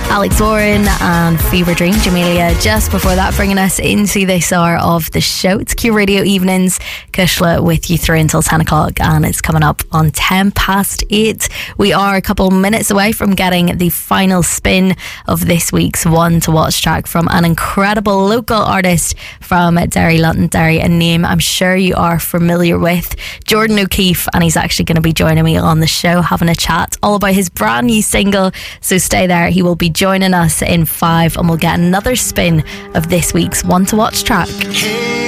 Alex Warren and Fever Dream, Jamelia. Just before that, bringing us into this hour of the show. It's Q Radio Evenings. Kushla with you through until 10 o'clock, and it's coming up on 10 past 8. We are a couple minutes away from getting the final spin of this week's One to Watch track from an incredible local artist from Derry, Londonderry, a name I'm sure you are familiar with, Jordan O'Keefe, and he's actually going to be joining me on the show having a chat all about his brand new single, so stay there. He will be joining us in 5 and we'll get another spin of this week's One to Watch track.